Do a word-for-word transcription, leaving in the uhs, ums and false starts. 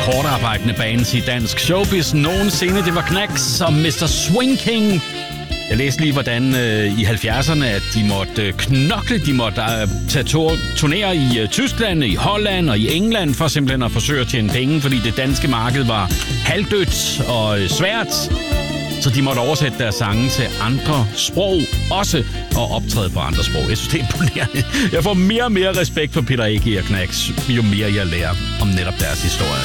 hårdarbejdende bands i dansk showbiz nogensinde. Det var Knacks og mister Swing King. Jeg læste lige, hvordan øh, i halvfjerdserne, at de måtte øh, knokle, de måtte øh, tage to- turnere i øh, Tyskland, i Holland og i England, for simpelthen at forsøge at tjene penge, fordi det danske marked var halvdødt og øh, svært. Så de måtte oversætte deres sange til andre sprog, også og optræde på andre sprog. Jeg synes, det er imponerende. Jeg får mere og mere respekt for Peter A G og Knacks, jo mere jeg lærer om netop deres historie.